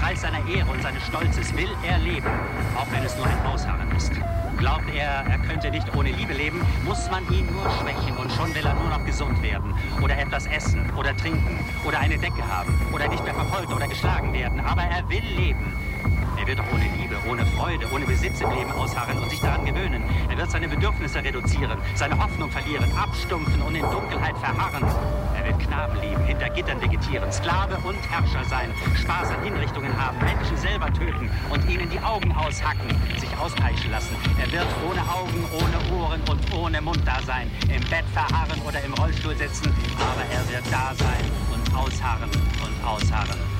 Preis seiner Ehre und seines Stolzes will er leben, auch wenn es nur ein Ausharren ist. Glaubt er, er könnte nicht ohne Liebe leben, muss man ihn nur schwächen und schon will er nur noch gesund werden. Oder etwas essen oder trinken oder eine Decke haben oder nicht mehr verfolgt oder geschlagen werden. Aber er will leben. Er wird auch ohne Liebe, ohne Freude, ohne Besitz im Leben ausharren und sich daran gewöhnen. Er wird seine Bedürfnisse reduzieren, seine Hoffnung verlieren, abstumpfen und in Dunkelheit verharren. Er wird Knaben lieben, hinter Gittern vegetieren, Sklave und Herrscher sein, Spaß an Hinrichtungen haben, Menschen selber töten und ihnen die Augen aushacken, sich auspeitschen lassen. Er wird ohne Augen, ohne Ohren und ohne Mund da sein, im Bett verharren oder im Rollstuhl sitzen, aber er wird da sein und ausharren und ausharren.